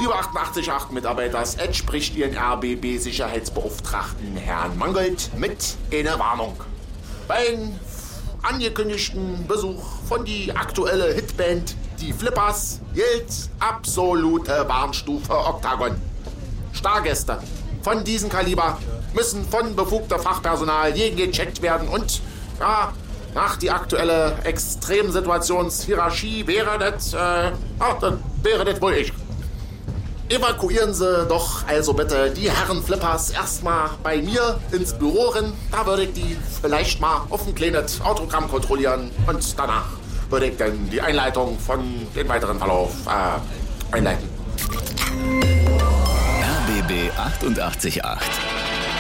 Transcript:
Lieber 88.8 Mitarbeiter, es entspricht Ihren RBB-Sicherheitsbeauftragten Herrn Mangold mit einer Warnung. Beim angekündigten Besuch von die aktuelle Hitband Die Flippers gilt absolute Warnstufe Oktagon. Stargäste von diesem Kaliber müssen von befugter Fachpersonal gecheckt werden und ja, nach die aktuelle Extremsituationshierarchie wäre das wohl ich. Evakuieren Sie doch also bitte die Herren Flippers erstmal bei mir ins Büro rein. Da würde ich die vielleicht mal auf ein kleines Autogramm kontrollieren und danach würde ich dann die Einleitung von dem weiteren Verlauf einleiten. RBB 88.8